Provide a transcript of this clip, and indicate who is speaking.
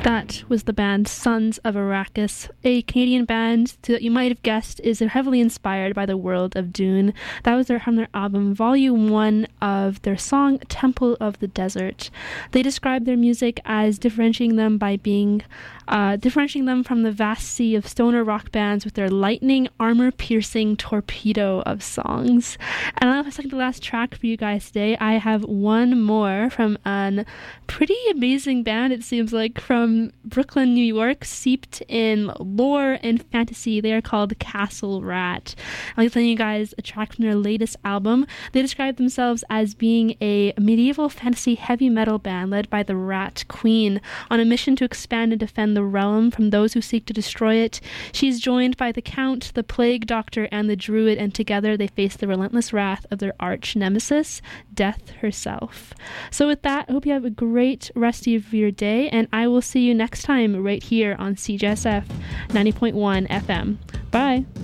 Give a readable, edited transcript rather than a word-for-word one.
Speaker 1: That was the band Sons of Arrakis, a Canadian band that you might have guessed is heavily inspired by the world of Dune. That was from their album Volume 1 of their song Temple of the Desert. They describe their music as differentiating them from the vast sea of stoner rock bands with their lightning, armor-piercing torpedo of songs. And I'll have a second to last track for you guys today. I have one more from a pretty amazing band, it seems like, from Brooklyn, New York, steeped in lore and fantasy. They are called Castle Rat. I'll be playing you guys a track from their latest album. They describe themselves as being a medieval fantasy heavy metal band led by the Rat Queen on a mission to expand and defend the realm from those who seek to destroy it. She's joined by the Count, the Plague Doctor, and the Druid, and together they face the relentless wrath of their arch nemesis, Death herself. So with that, I hope you have a great rest of your day, and I will see you next time right here on CJSF 90.1 FM. Bye!